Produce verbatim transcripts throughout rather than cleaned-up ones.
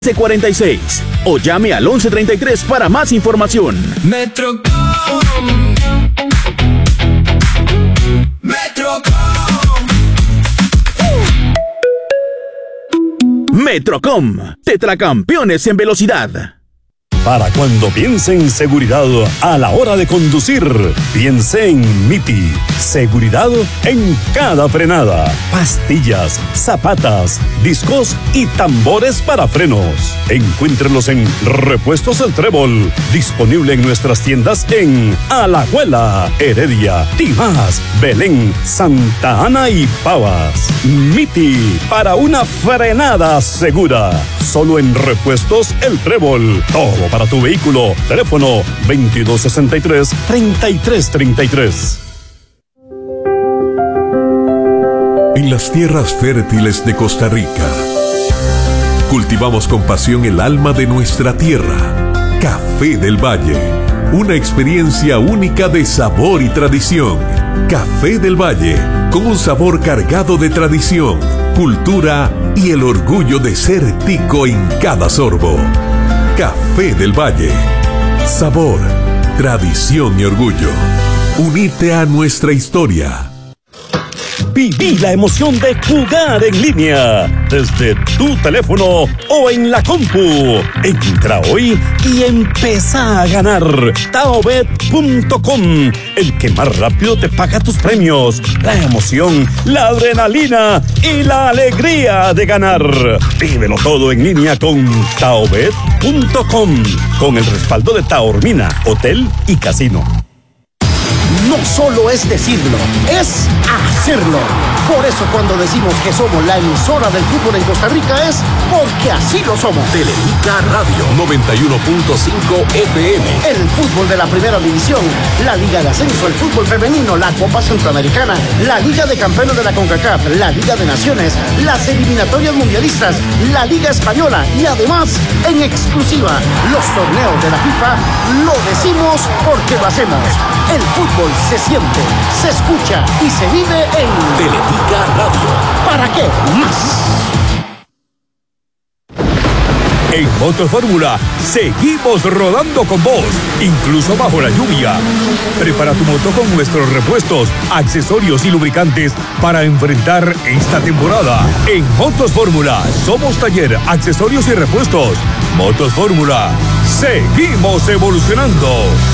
cuarenta y seis o llame al once treinta y tres para más información. Metrocom. Metrocom. Metrocom, tetracampeones en velocidad. Para cuando piense en seguridad a la hora de conducir, piense en Miti. Seguridad en cada frenada. Pastillas, zapatas, discos y tambores para frenos. Encuéntrelos en Repuestos El Trébol. Disponible en nuestras tiendas en Alajuela, Heredia, Timás, Belén, Santa Ana y Pavas. Miti, para una frenada segura. Solo en Repuestos El Trébol. Todo para tu vehículo. Teléfono veintidós sesenta y tres, treinta y tres treinta y tres. En las tierras fértiles de Costa Rica, cultivamos con pasión el alma de nuestra tierra. Café del Valle, una experiencia única de sabor y tradición. Café del Valle, con un sabor cargado de tradición, cultura y el orgullo de ser tico en cada sorbo. Café del Valle. Sabor, tradición y orgullo. Unite a nuestra historia. Viví la emoción de jugar en línea desde tu teléfono o en la compu. Entra hoy y empezá a ganar. Taobet punto com, el que más rápido te paga tus premios. La emoción, la adrenalina y la alegría de ganar. Vívelo todo en línea con Taobet punto com, con el respaldo de Taormina, Hotel y Casino. No solo es decirlo, es hacerlo. Por eso cuando decimos que somos la emisora del fútbol en Costa Rica es porque así lo somos. Teletica Radio noventa y uno punto cinco F M. El fútbol de la primera división, la Liga de Ascenso, el fútbol femenino, la Copa Centroamericana, la Liga de Campeones de la CONCACAF, la Liga de Naciones, las eliminatorias mundialistas, la Liga Española y además, en exclusiva, los torneos de la FIFA. Lo decimos porque lo hacemos. El fútbol se siente, se escucha y se vive en Teletica Radio. ¿Para qué más? En Motofórmula seguimos rodando con vos, incluso bajo la lluvia. Prepara tu moto con nuestros repuestos, accesorios y lubricantes para enfrentar esta temporada. En Motofórmula somos taller, accesorios y repuestos. Motofórmula, seguimos evolucionando.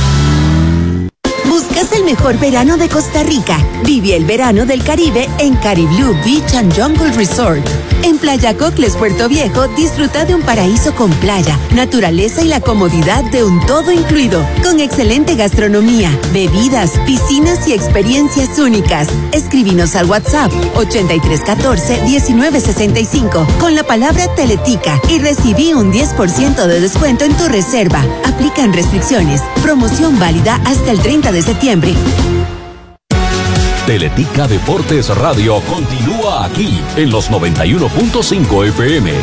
¿Buscas el mejor verano de Costa Rica? Vive el verano del Caribe en Cariblú Beach and Jungle Resort. En Playa Cocles, Puerto Viejo, disfruta de un paraíso con playa, naturaleza y la comodidad de un todo incluido, con excelente gastronomía, bebidas, piscinas y experiencias únicas. Escríbenos al WhatsApp ochenta y tres catorce diecinueve sesenta y cinco con la palabra Teletica y recibí un diez por ciento de descuento en tu reserva. Aplican restricciones. Promoción válida hasta el treinta de septiembre. Teletica Deportes Radio continúa aquí en los noventa y uno punto cinco F M.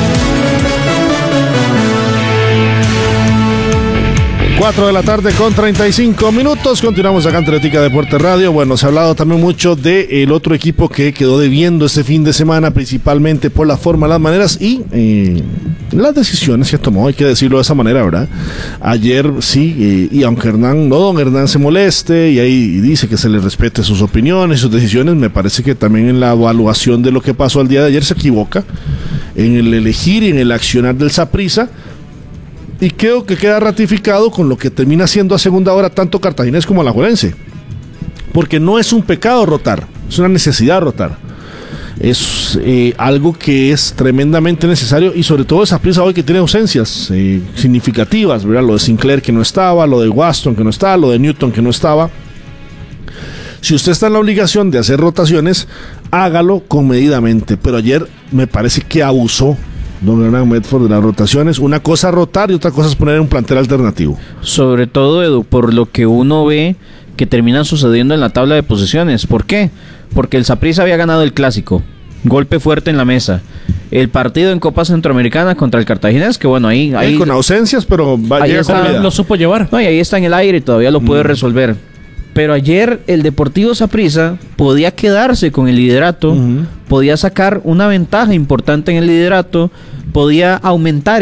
cuatro de la tarde con treinta y cinco minutos. Continuamos acá en Teletica Deportes Radio. Bueno, se ha hablado también mucho del otro equipo que quedó debiendo este fin de semana, principalmente por la forma, las maneras y eh, las decisiones que tomó, hay que decirlo de esa manera, ¿verdad? Ayer sí, eh, y aunque Hernán, no don Hernán se moleste y ahí dice que se le respete sus opiniones, sus decisiones, me parece que también en la evaluación de lo que pasó el día de ayer se equivoca en el elegir y en el accionar del Saprissa. Y creo que queda ratificado con lo que termina siendo a segunda hora tanto Cartaginés como Alajuelense. Porque no es un pecado rotar, es una necesidad rotar. Es eh, algo que es tremendamente necesario y sobre todo esa Saprissa hoy que tiene ausencias eh, significativas, ¿verdad? Lo de Sinclair que no estaba, lo de Waston que no estaba, lo de Newton que no estaba. Si usted está en la obligación de hacer rotaciones, hágalo comedidamente. Pero ayer me parece que abusó don Hernán Medford de las rotaciones. Una cosa rotar y otra cosa es poner un plantel alternativo. Sobre todo, Edu, por lo que uno ve que termina sucediendo en la tabla de posiciones. ¿Por qué? Porque el Saprissa había ganado el clásico, golpe fuerte en la mesa. El partido en Copa Centroamericana contra el Cartaginés, que bueno, ahí... ahí con ausencias, pero va, ahí llega está, lo supo llevar. No, y ahí está en el aire y todavía lo puede mm. resolver. Pero ayer el Deportivo Saprissa podía quedarse con el liderato, uh-huh. podía sacar una ventaja importante en el liderato, podía aumentar